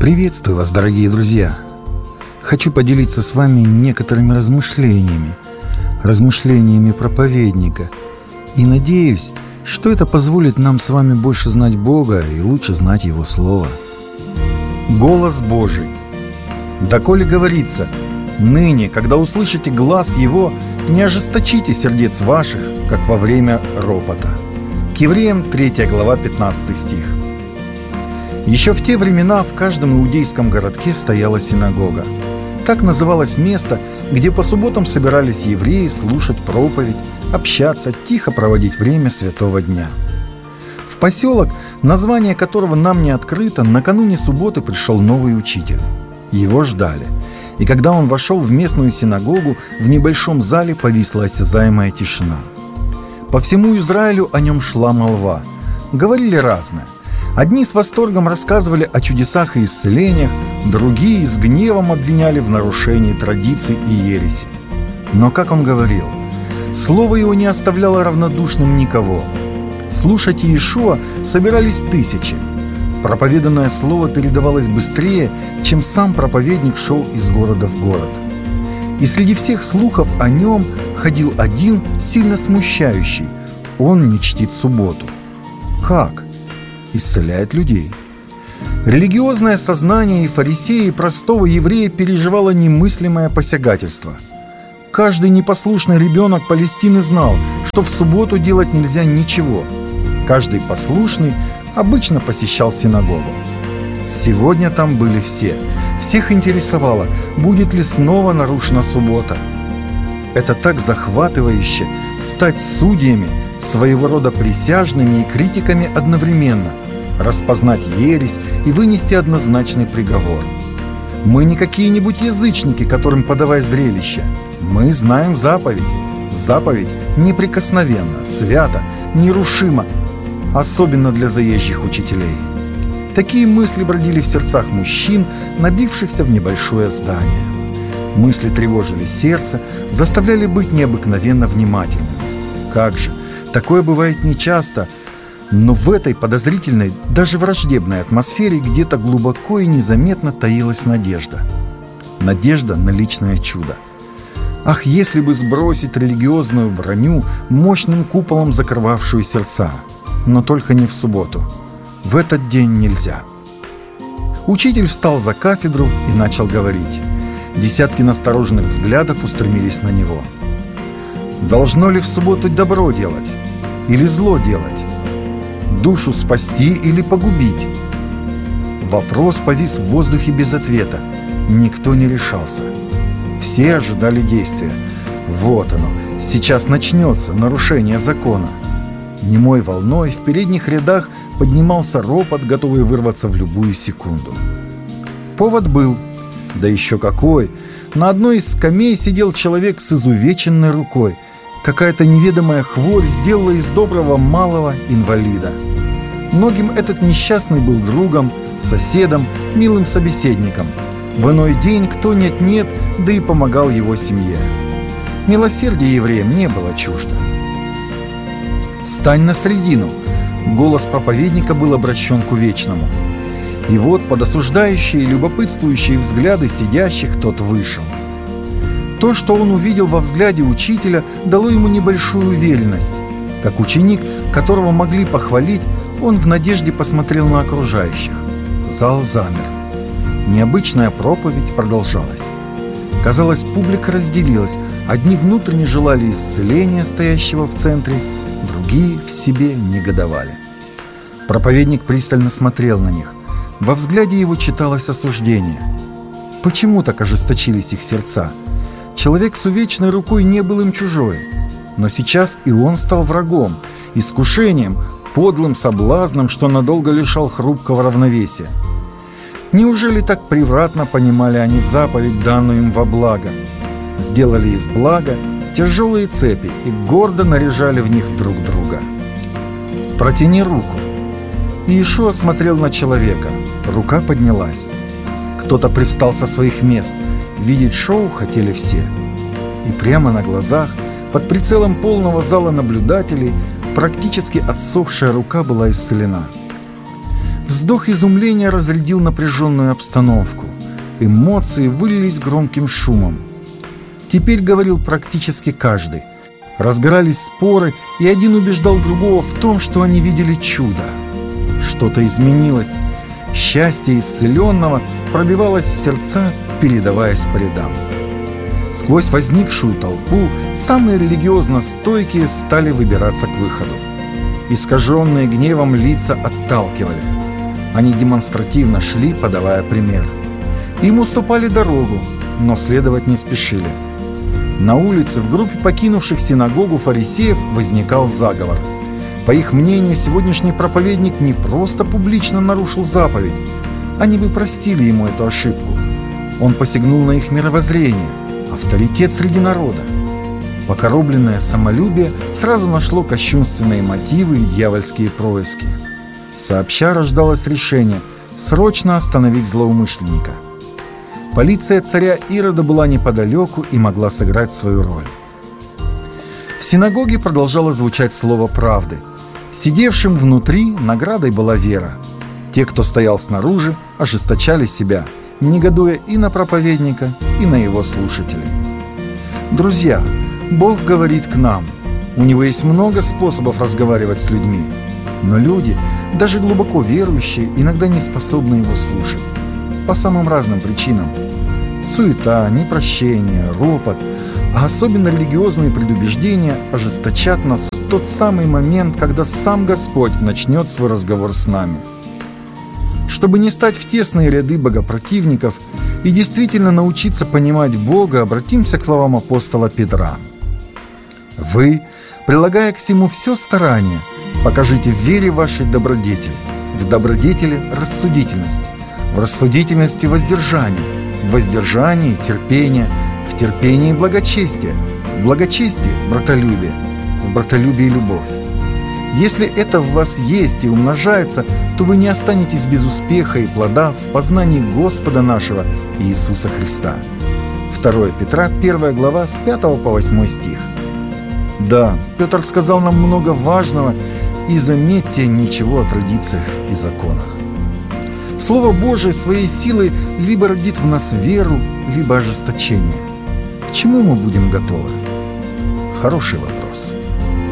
Приветствую вас, дорогие друзья! Хочу поделиться с вами некоторыми размышлениями проповедника. И надеюсь, что это позволит нам с вами больше знать Бога и лучше знать Его Слово. Голос Божий. Доколе говорится: «Ныне, когда услышите глас Его, не ожесточите сердец ваших, как во время ропота». К Евреям 3 глава 15 стих. Еще в те времена в каждом иудейском городке стояла синагога. Так называлось место, где по субботам собирались евреи слушать проповедь, общаться, тихо проводить время святого дня. В поселок, название которого нам не открыто, накануне субботы пришел новый учитель. Его ждали. И когда он вошел в местную синагогу, в небольшом зале повисла осязаемая тишина. По всему Израилю о нем шла молва. Говорили разное. Одни с восторгом рассказывали о чудесах и исцелениях, другие с гневом обвиняли в нарушении традиций и ереси. Но, как он говорил, слово его не оставляло равнодушным никого. Слушать Иешуа собирались тысячи. Проповеданное слово передавалось быстрее, чем сам проповедник шел из города в город. И среди всех слухов о нем ходил один, сильно смущающий. Он не чтит субботу. Как? Исцеляет людей. Религиозное сознание и фарисеи простого еврея переживало немыслимое посягательство. Каждый непослушный ребенок Палестины знал, что в субботу делать нельзя ничего. Каждый послушный обычно посещал синагогу. Сегодня там были все. Всех интересовало, будет ли снова нарушена суббота. Это так захватывающе — стать судьями, своего рода присяжными и критиками одновременно, распознать ересь и вынести однозначный приговор. Мы не какие-нибудь язычники, которым подавай зрелище. Мы знаем заповедь. Заповедь неприкосновенна, свята, нерушима, особенно для заезжих учителей. Такие мысли бродили в сердцах мужчин, набившихся в небольшое здание. Мысли тревожили сердце, заставляли быть необыкновенно внимательными. Как же, такое бывает нечасто, но в этой подозрительной, даже враждебной атмосфере где-то глубоко и незаметно таилась надежда. Надежда на личное чудо. Ах, если бы сбросить религиозную броню, мощным куполом закрывавшую сердца. Но только не в субботу. В этот день нельзя. Учитель встал за кафедру и начал говорить. Десятки настороженных взглядов устремились на него. Должно ли в субботу добро делать? Или зло делать? Душу спасти или погубить? Вопрос повис в воздухе без ответа. Никто не решался. Все ожидали действия. Вот оно, сейчас начнется нарушение закона. Немой волной в передних рядах поднимался ропот, готовый вырваться в любую секунду. Повод был, да еще какой. На одной из скамей сидел человек с изувеченной рукой. Какая-то неведомая хворь сделала из доброго малого инвалида. Многим этот несчастный был другом, соседом, милым собеседником. В иной день кто нет-нет, да и помогал его семье. Милосердие евреям не было чуждо. «Стань на средину!» Голос проповедника был обращен к увечному. И вот под осуждающие и любопытствующие взгляды сидящих тот вышел. То, что он увидел во взгляде учителя, дало ему небольшую уверенность. Как ученик, которого могли похвалить, он в надежде посмотрел на окружающих. Зал замер. Необычная проповедь продолжалась. Казалось, публика разделилась. Одни внутренне желали исцеления стоящего в центре, другие в себе негодовали. Проповедник пристально смотрел на них. Во взгляде его читалось осуждение. Почему так ожесточились их сердца? Человек с увечной рукой не был им чужой. Но сейчас и он стал врагом, искушением, подлым соблазном, что надолго лишал хрупкого равновесия. Неужели так превратно понимали они заповедь, данную им во благо? Сделали из блага тяжелые цепи и гордо наряжали в них друг друга. «Протяни руку». Иешуа смотрел на человека. Рука поднялась. Кто-то привстал со своих мест. Видеть шоу хотели все. И прямо на глазах, под прицелом полного зала наблюдателей, практически отсохшая рука была исцелена. Вздох изумления разрядил напряженную обстановку. Эмоции вылились громким шумом. Теперь говорил практически каждый. Разгорались споры, и один убеждал другого в том, что они видели чудо. Что-то изменилось. Счастье исцеленного пробивалось в сердца, передаваясь по рядам. Сквозь возникшую толпу самые религиозно стойкие стали выбираться к выходу. Искаженные гневом лица отталкивали. Они демонстративно шли, подавая пример. Им уступали дорогу, но следовать не спешили. На улице в группе покинувших синагогу фарисеев возникал заговор. По их мнению, сегодняшний проповедник не просто публично нарушил заповедь. Они бы простили ему эту ошибку. Он посягнул на их мировоззрение, авторитет среди народа. Покоробленное самолюбие сразу нашло кощунственные мотивы и дьявольские происки. Сообща рождалось решение срочно остановить злоумышленника. Полиция царя Ирода была неподалеку и могла сыграть свою роль. В синагоге продолжало звучать слово правды. Сидевшим внутри наградой была вера. Те, кто стоял снаружи, ожесточали себя, негодуя и на проповедника, и на его слушателей. Друзья, Бог говорит к нам. У Него есть много способов разговаривать с людьми. Но люди, даже глубоко верующие, иногда не способны Его слушать. По самым разным причинам. Суета, непрощение, ропот, а особенно религиозные предубеждения ожесточат нас в тот самый момент, когда сам Господь начнет свой разговор с нами. Чтобы не стать в тесные ряды богопротивников и действительно научиться понимать Бога, обратимся к словам апостола Петра. «Вы, прилагая к всему все старание, покажите в вере вашей добродетель, в добродетели рассудительность, в рассудительности воздержание, в воздержании терпение, в терпении благочестие, в благочестии братолюбие, в братолюбии любовь. Если это в вас есть и умножается, то вы не останетесь без успеха и плода в познании Господа нашего Иисуса Христа». 2 Петра, 1 глава, с 5 по 8 стих. Да, Петр сказал нам много важного, и, заметьте, ничего о традициях и законах. Слово Божие своей силой либо родит в нас веру, либо ожесточение. К чему мы будем готовы? Хороший вопрос.